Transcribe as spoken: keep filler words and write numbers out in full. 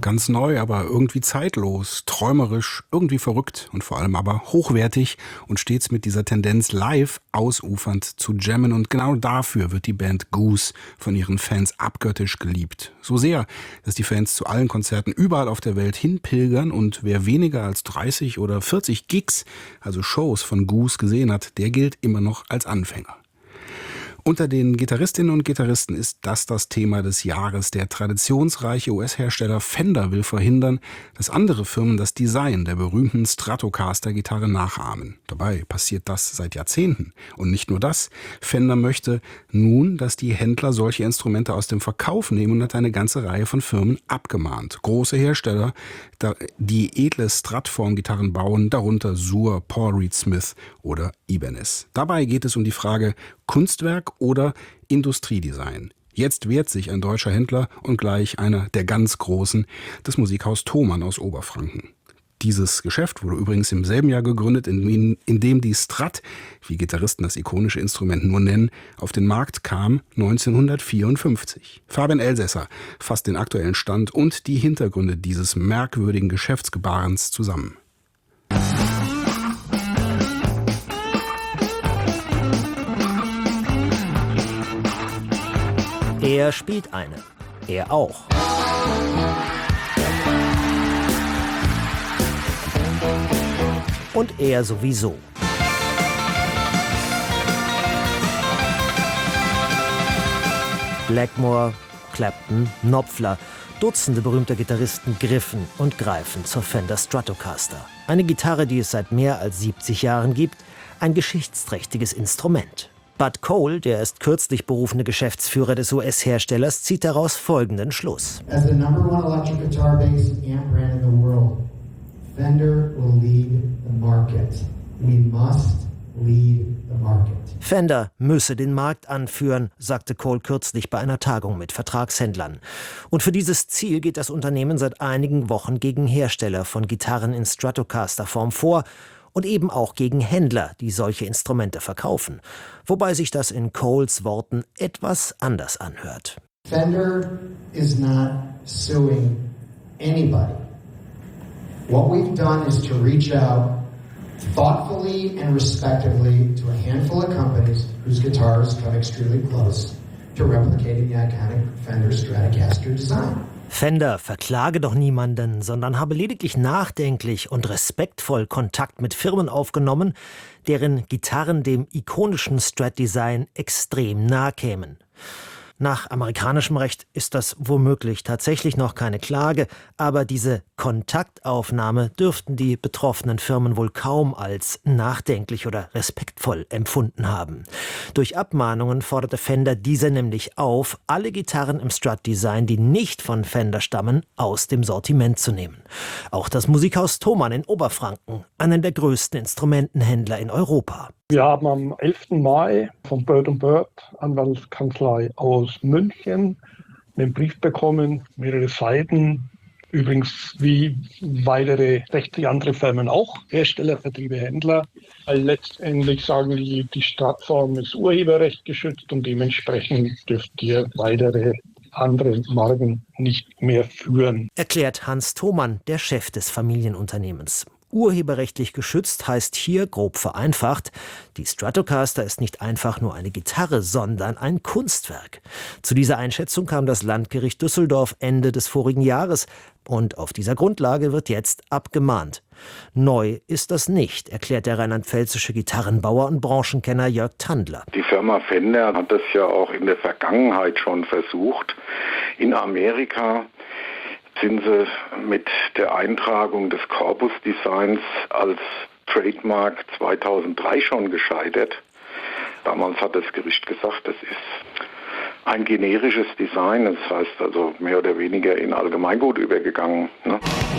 Ganz neu, aber irgendwie zeitlos, träumerisch, irgendwie verrückt und vor allem aber hochwertig und stets mit dieser Tendenz live ausufernd zu jammen. Und genau dafür wird die Band Goose von ihren Fans abgöttisch geliebt. So sehr, dass die Fans zu allen Konzerten überall auf der Welt hinpilgern und wer weniger als dreißig oder vierzig Gigs, also Shows von Goose gesehen hat, der gilt immer noch als Anfänger. Unter den Gitarristinnen und Gitarristen ist das das Thema des Jahres. Der traditionsreiche U S-Hersteller Fender will verhindern, dass andere Firmen das Design der berühmten Stratocaster-Gitarre nachahmen. Dabei passiert das seit Jahrzehnten. Und nicht nur das. Fender möchte nun, dass die Händler solche Instrumente aus dem Verkauf nehmen und hat eine ganze Reihe von Firmen abgemahnt. Große Hersteller, die edle Strat-Form-Gitarren bauen, darunter Suhr, Paul Reed Smith oder Ibanez. Dabei geht es um die Frage Kunstwerk oder Industriedesign. Jetzt wehrt sich ein deutscher Händler und gleich einer der ganz Großen, das Musikhaus Thomann aus Oberfranken. Dieses Geschäft wurde übrigens im selben Jahr gegründet, in, in dem die Strat, wie Gitarristen das ikonische Instrument nur nennen, auf den Markt kam neunzehnhundertvierundfünfzig. Fabian Elsässer fasst den aktuellen Stand und die Hintergründe dieses merkwürdigen Geschäftsgebarens zusammen. Er spielt eine. Er auch. Und er sowieso. Blackmore, Clapton, Knopfler, Dutzende berühmter Gitarristen griffen und greifen zur Fender Stratocaster. Eine Gitarre, die es seit mehr als siebzig Jahren gibt, ein geschichtsträchtiges Instrument. Bud Cole, der erst kürzlich berufene Geschäftsführer des U S-Herstellers, zieht daraus folgenden Schluss. As the number one electric guitar-based amp brand in the world, Fender will lead the market. We must lead the market. Fender müsse den Markt anführen, sagte Cole kürzlich bei einer Tagung mit Vertragshändlern. Und für dieses Ziel geht das Unternehmen seit einigen Wochen gegen Hersteller von Gitarren in Stratocaster-Form vor und eben auch gegen Händler, die solche Instrumente verkaufen. Wobei sich das in Coles Worten etwas anders anhört. Fender is not suing anybody. What we've done is to reach out thoughtfully and respectively to a handful of companies whose guitars come extremely close to replicating the iconic Fender Stratocaster design. Fender verklage doch niemanden, sondern habe lediglich nachdenklich und respektvoll Kontakt mit Firmen aufgenommen, deren Gitarren dem ikonischen Strat-Design extrem nahe kämen. Nach amerikanischem Recht ist das womöglich tatsächlich noch keine Klage, aber diese Kontaktaufnahme dürften die betroffenen Firmen wohl kaum als nachdenklich oder respektvoll empfunden haben. Durch Abmahnungen forderte Fender diese nämlich auf, alle Gitarren im Strat-Design, die nicht von Fender stammen, aus dem Sortiment zu nehmen. Auch das Musikhaus Thomann in Oberfranken, einen der größten Instrumentenhändler in Europa. Wir haben am elften Mai von Bird and Bird, Anwaltskanzlei aus München, einen Brief bekommen, mehrere Seiten. Übrigens wie weitere sechzig andere Firmen auch, Hersteller, Vertriebe, Händler. Weil letztendlich sagen die, die Stratform ist urheberrecht geschützt und dementsprechend dürft ihr weitere andere Marken nicht mehr führen. Erklärt Hans Thomann, der Chef des Familienunternehmens. Urheberrechtlich geschützt heißt hier, grob vereinfacht, die Stratocaster ist nicht einfach nur eine Gitarre, sondern ein Kunstwerk. Zu dieser Einschätzung kam das Landgericht Düsseldorf Ende des vorigen Jahres und auf dieser Grundlage wird jetzt abgemahnt. Neu ist das nicht, erklärt der rheinland-pfälzische Gitarrenbauer und Branchenkenner Jörg Tandler. Die Firma Fender hat das ja auch in der Vergangenheit schon versucht. In Amerika sind sie mit der Eintragung des Corpus-Designs als Trademark zweitausenddrei schon gescheitert. Damals hat das Gericht gesagt, das ist ein generisches Design, das heißt also mehr oder weniger in Allgemeingut übergegangen. Ne?